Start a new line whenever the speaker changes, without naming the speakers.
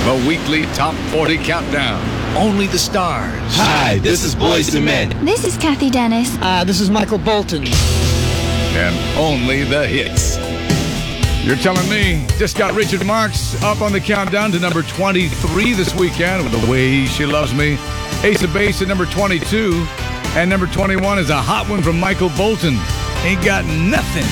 The weekly Top 40 Countdown. Only the stars.
Hi, this is Boyz II Men.
This is Kathy Dennis.
This is Michael Bolton.
And only the hits. You're telling me. Just got Richard Marx up on the countdown to number 23 this weekend with The Way She Loves Me. Ace of Base at number 22. And number 21 is a hot one from Michael Bolton. Ain't Got Nothing.